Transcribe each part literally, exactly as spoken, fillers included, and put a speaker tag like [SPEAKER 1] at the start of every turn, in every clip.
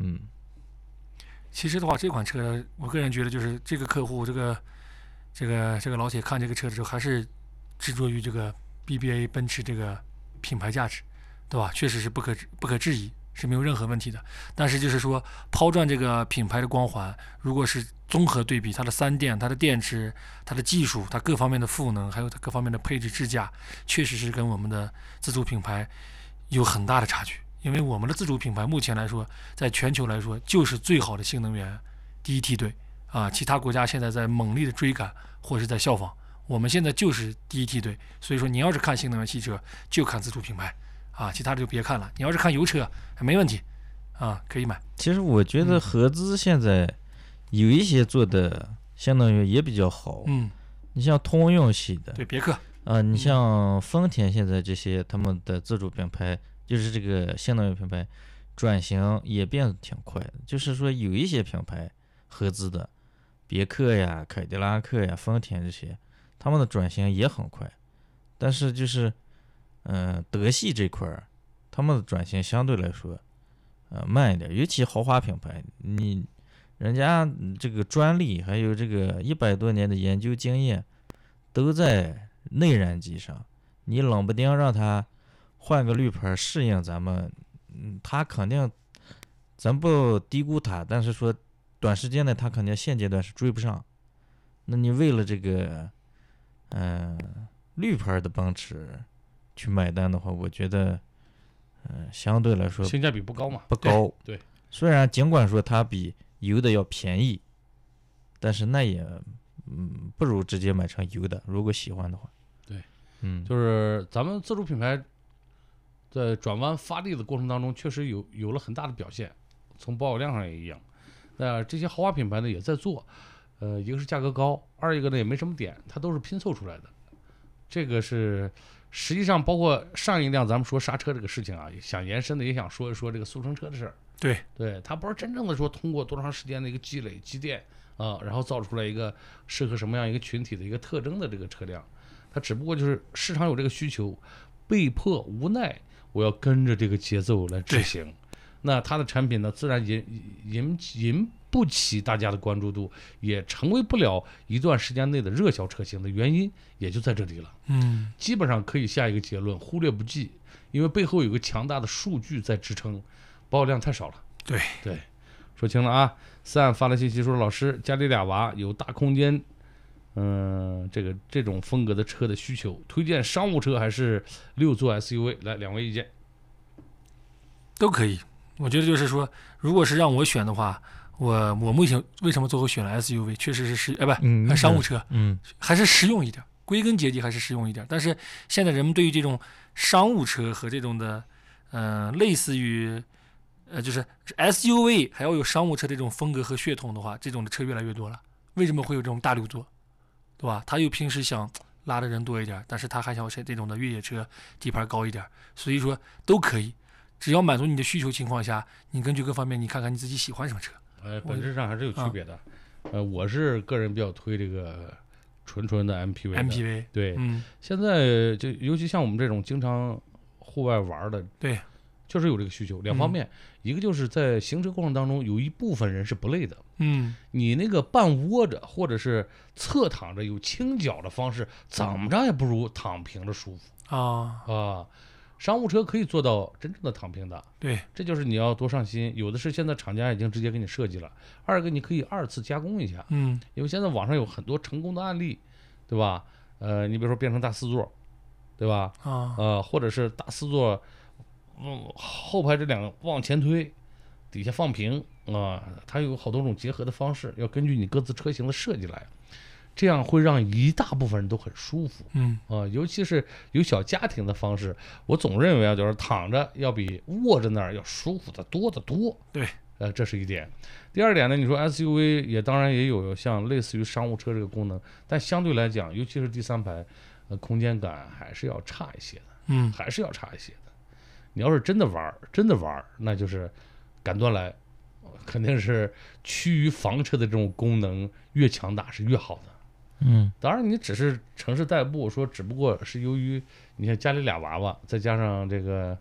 [SPEAKER 1] 嗯，
[SPEAKER 2] 其实的话，这款车我个人觉得就是这个客户这个这个这个老铁看这个车的时候，还是执着于这个 B B A 奔驰这个品牌价值，对吧？确实是不可不可置疑，是没有任何问题的。但是就是说，抛转这个品牌的光环，如果是综合对比它的三电、它的电池、它的技术、它各方面的赋能，还有它各方面的配置智驾，确实是跟我们的自主品牌有很大的差距。因为我们的自主品牌目前来说，在全球来说就是最好的新能源第一梯队啊，其他国家现在在猛力的追赶或者是在效仿，我们现在就是第一梯队。所以说，你要是看新能源汽车，就看自主品牌啊，其他的就别看了。你要是看油车，没问题啊，可以买。
[SPEAKER 1] 其实我觉得合资现在有一些做的相当于也比较好，
[SPEAKER 2] 嗯，
[SPEAKER 1] 你像通用系的，
[SPEAKER 2] 对，别克，
[SPEAKER 1] 啊，你像丰田现在这些他们的自主品牌，就是这个新能源品牌转型也变得挺快的。就是说有一些品牌合资的，别克呀、凯迪拉克呀、丰田这些，他们的转型也很快。但是就是，嗯、呃，德系这块儿，他们的转型相对来说，呃，慢一点。尤其豪华品牌，你人家这个专利还有这个一百多年的研究经验，都在内燃机上，你冷不丁让他换个滤牌适应咱们，嗯，他肯定，咱不低估他，但是说短时间内他肯定现阶段是追不上。那你为了这个，嗯、呃，绿牌的奔驰去买单的话，我觉得，嗯、呃，相对来说
[SPEAKER 3] 性价比不高嘛，
[SPEAKER 1] 不高。
[SPEAKER 3] 对，对
[SPEAKER 1] 虽然尽管说它比油的要便宜，但是那也，嗯，不如直接买成油的，如果喜欢的话。
[SPEAKER 3] 对，
[SPEAKER 1] 嗯，
[SPEAKER 3] 就是咱们自主品牌在转弯发力的过程当中，确实有有了很大的表现，从保有量上也一样。那这些豪华品牌呢也在做，呃，一个是价格高，二一个呢也没什么点，它都是拼凑出来的。这个是实际上包括上一辆咱们说刹车这个事情啊，想延伸的也想说一说这个速成车的事儿。
[SPEAKER 2] 对
[SPEAKER 3] 对，它不是真正的说通过多长时间的一个积累积淀啊、呃，然后造出来一个适合什么样一个群体的一个特征的这个车辆，它只不过就是市场有这个需求，被迫无奈我要跟着这个节奏来执行。那它的产品呢，自然引引引不起大家的关注度，也成为不了一段时间内的热销车型的原因，也就在这里了。
[SPEAKER 2] 嗯，
[SPEAKER 3] 基本上可以下一个结论，忽略不计，因为背后有个强大的数据在支撑，保有量太少了。
[SPEAKER 2] 对
[SPEAKER 3] 对，说清了啊。三发了信息说，老师家里俩娃有大空间，嗯、呃，这个这种风格的车的需求，推荐商务车还是六座 S U V？ 来，两位意见。
[SPEAKER 2] 都可以。我觉得就是说，如果是让我选的话，我我目前为什么最后选了 S U V， 确实是实哎不、
[SPEAKER 1] 嗯，
[SPEAKER 2] 商务车，
[SPEAKER 1] 嗯，
[SPEAKER 2] 还是实用一点，归根结底还是实用一点。但是现在人们对于这种商务车和这种的，呃，类似于呃就是 S U V 还要有商务车这种风格和血统的话，这种的车越来越多了。为什么会有这种大六座，对吧？他又平时想拉的人多一点，但是他还想要这种的越野车底盘高一点，所以说都可以。只要满足你的需求情况下，你根据各方面，你看看你自己喜欢什么车。
[SPEAKER 3] 呃，本质上还是有区别的。啊、呃，我是个人比较推这个纯纯的 M P V。M
[SPEAKER 2] P V
[SPEAKER 3] 对，
[SPEAKER 2] 嗯，
[SPEAKER 3] 现在就尤其像我们这种经常户外玩的，
[SPEAKER 2] 对，
[SPEAKER 3] 就是有这个需求。两方面，嗯、一个就是在行车过程当中，有一部分人是不累的。
[SPEAKER 2] 嗯，
[SPEAKER 3] 你那个半窝着或者是侧躺着有倾角的方式，怎么着也不如躺平着舒服
[SPEAKER 2] 啊
[SPEAKER 3] 啊。商务车可以做到真正的躺平的，
[SPEAKER 2] 对，
[SPEAKER 3] 这就是你要多上心。有的是现在厂家已经直接给你设计了，二个你可以二次加工一下，
[SPEAKER 2] 嗯，
[SPEAKER 3] 因为现在网上有很多成功的案例，对吧？呃，你比如说变成大四座，对吧？
[SPEAKER 2] 啊，
[SPEAKER 3] 呃，或者是大四座，嗯，后排这两个往前推，底下放平啊、呃，它有好多种结合的方式，要根据你各自车型的设计来。这样会让一大部分人都很舒服，
[SPEAKER 2] 嗯
[SPEAKER 3] 啊、呃，尤其是有小家庭的方式，我总认为啊，就是躺着要比卧着那儿要舒服的多得多。
[SPEAKER 2] 对，
[SPEAKER 3] 呃，这是一点。第二点呢，你说 S U V 也当然也有像类似于商务车这个功能，但相对来讲，尤其是第三排，呃，空间感还是要差一些的，
[SPEAKER 2] 嗯，
[SPEAKER 3] 还是要差一些的。你要是真的玩，真的玩，那就是赶断来，肯定是趋于房车的这种功能越强大是越好的。
[SPEAKER 1] 嗯，
[SPEAKER 3] 当然你只是城市代步，说只不过是由于你看家里俩娃娃，再加上这个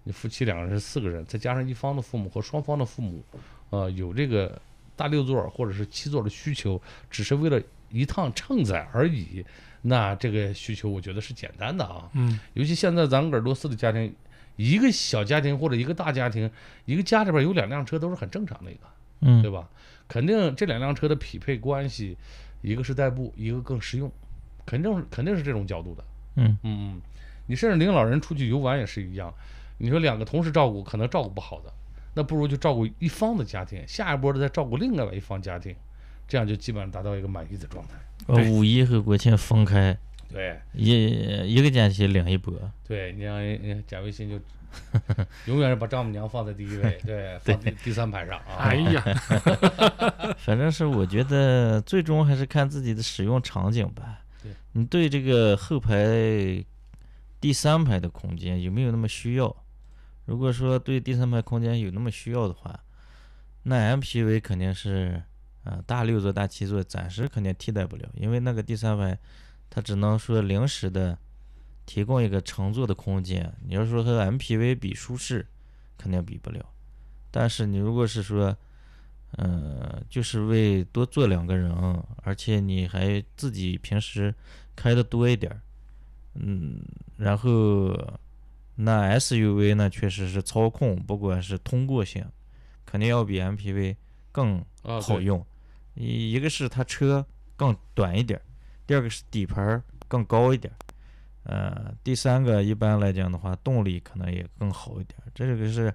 [SPEAKER 3] 你夫妻两个人是四个人，再加上一方的父母和双方的父母，呃，有这个大六座或者是七座的需求，只是为了一趟承载而已，那这个需求我觉得是简单的啊。
[SPEAKER 2] 嗯，
[SPEAKER 3] 尤其现在咱鄂尔多斯的家庭，一个小家庭或者一个大家庭，一个家里边有两辆车都是很正常的一个，
[SPEAKER 1] 嗯，
[SPEAKER 3] 对吧？肯定这两辆车的匹配关系，一个是代步，一个更实用，肯定是肯定是这种角度的。
[SPEAKER 1] 嗯
[SPEAKER 3] 嗯嗯，你甚至领老人出去游玩也是一样，你说两个同时照顾，可能照顾不好的，那不如就照顾一方的家庭，下一波的再照顾另外一方家庭，这样就基本上达到一个满意的状态。
[SPEAKER 1] 呃，五一和国庆分开，
[SPEAKER 3] 对
[SPEAKER 1] 一一个假期领一波。
[SPEAKER 3] 对，你让人贾维新就永远是把丈母娘放在第一位，对，放第第三排上啊。
[SPEAKER 2] 哎呀，
[SPEAKER 1] 反正是我觉得最终还是看自己的使用场景吧。
[SPEAKER 3] 对，
[SPEAKER 1] 你对这个后排第三排的空间有没有那么需要？如果说对第三排空间有那么需要的话，那 M P V 肯定是，呃，大六座、大七座暂时肯定替代不了，因为那个第三排它只能说临时的提供一个乘坐的空间。你要说和 M P V 比舒适，肯定比不了。但是你如果是说，呃，就是为多坐两个人，而且你还自己平时开的多一点儿，嗯，然后那 S U V 呢，确实是操控，不管是通过性，肯定要比 M P V 更
[SPEAKER 3] 啊，对
[SPEAKER 1] 好用。一一个是它车更短一点儿，第二个是底盘更高一点儿，呃，第三个一般来讲的话，动力可能也更好一点儿。这个是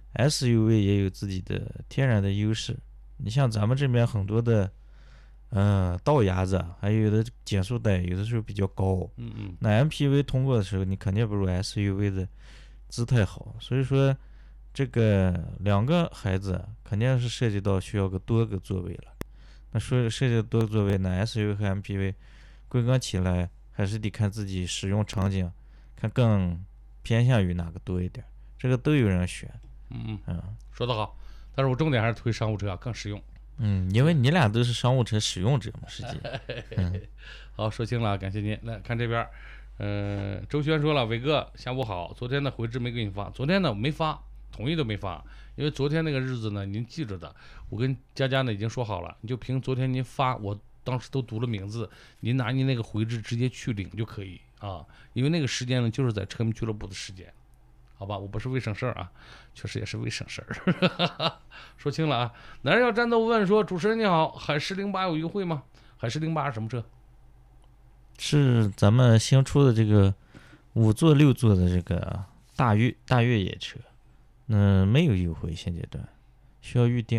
[SPEAKER 1] S U V 也有自己的天然的优势。你像咱们这边很多的，呃，道牙子，还有的减速带，有的时候比较高。
[SPEAKER 3] 嗯嗯，
[SPEAKER 1] 那 M P V 通过的时候，你肯定不如 S U V 的姿态好。所以说，这个两个孩子肯定是涉及到需要个多个座位了。那说涉及到多个座位，那 S U V 和 M P V 归根起来还是得看自己使用场景，看更偏向于哪个多一点。这个都有人选。
[SPEAKER 3] 嗯嗯，
[SPEAKER 1] 嗯
[SPEAKER 3] 说得好。但是我重点还是推商务车啊，更实用。
[SPEAKER 1] 嗯，因为你俩都是商务车使用者嘛，实际。嗯
[SPEAKER 3] 好，说清了，感谢您。来看这边，呃，周轩说了，伟哥下午好，昨天的回执没给你发，昨天呢没发，统一都没发，因为昨天那个日子呢您记着的，我跟佳佳呢已经说好了，你就凭昨天您发，我当时都读了名字，您拿您那个回执直接去领就可以啊，因为那个时间呢就是在车迷俱乐部的时间。好吧，我不是为省事儿啊，确实也是为省事儿。说清了啊。男人要战斗问说：“主持人你好，海狮零八有优惠吗？海狮零八是什么车？
[SPEAKER 1] 是咱们新出的这个五座六座的这个大越大越野车，嗯，没有优惠，现阶段需要预定。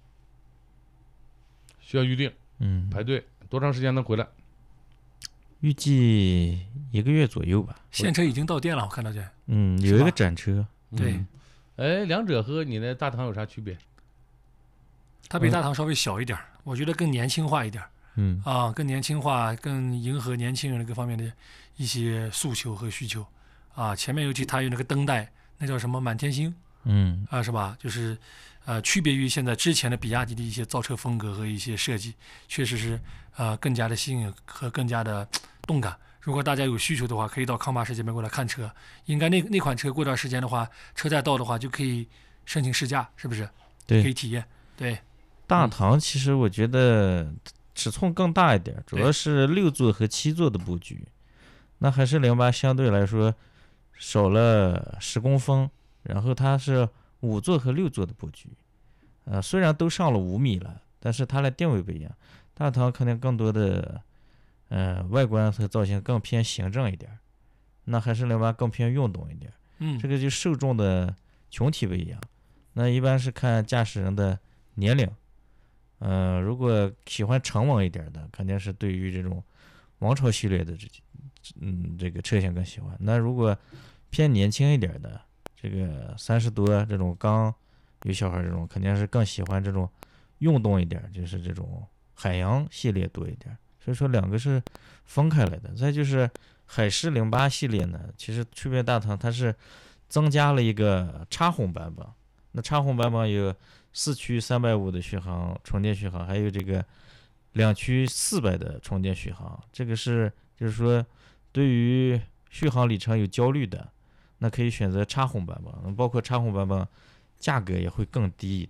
[SPEAKER 3] 需要预定，
[SPEAKER 1] 嗯，
[SPEAKER 3] 排队，多长时间能回来？
[SPEAKER 1] 预计一个月左右吧。
[SPEAKER 2] 现车已经到店了，我看到这。
[SPEAKER 1] 嗯，
[SPEAKER 2] 是吧
[SPEAKER 1] 有一个展车。
[SPEAKER 2] 对
[SPEAKER 1] 嗯，
[SPEAKER 3] 哎，两者和你的大唐有啥区别？
[SPEAKER 2] 它比大唐稍微小一点儿，我觉得更年轻化一点儿
[SPEAKER 1] 嗯
[SPEAKER 2] 啊，更年轻化，更迎合年轻人各方面的一些诉求和需求啊。前面尤其它有那个灯带，那叫什么满天星
[SPEAKER 1] 嗯
[SPEAKER 2] 啊，是吧？就是呃，区别于现在之前的比亚迪的一些造车风格和一些设计，确实是呃更加的新颖和更加的动感。如果大家有需求的话，可以到康巴士这边过来看车。应该那那款车过段时间的话，车再到的话就可以申请试驾，是不是？
[SPEAKER 1] 对
[SPEAKER 2] 可以体验。对，
[SPEAKER 1] 大唐其实我觉得尺寸更大一点，主要是六座和七座的布局。那海狮零八相对来说少了十公分，然后它是五座和六座的布局。呃，虽然都上了五米了，但是它的定位不一样。大唐可能更多的，呃，外观和造型更偏行政一点，那海狮零八更偏运动一点。
[SPEAKER 2] 嗯，
[SPEAKER 1] 这个就受众的群体不一样。那一般是看驾驶人的年龄。呃，如果喜欢沉稳一点的，肯定是对于这种王朝系列的这嗯这个车型更喜欢。那如果偏年轻一点的，这个三十多这种刚有小孩这种，肯定是更喜欢这种运动一点，就是这种海洋系列多一点。所以说两个是分开来的。再就是海狮零八系列呢，其实区别大唐它是增加了一个插混版本。那插混版本有四驱三百五的续航纯电续航，还有这个两驱四百的纯电续航。这个是就是说对于续航里程有焦虑的， 那可以选择插混版本，包括插混版本价格也会更低，